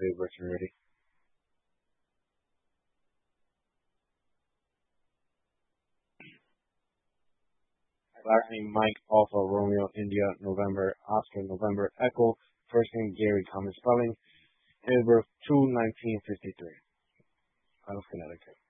Dave when you're ready. Last name Mike, Alpha Romeo India November Oscar November Echo. First name Gary Thomas Spelling. Date of birth 2/1953. Out of Connecticut.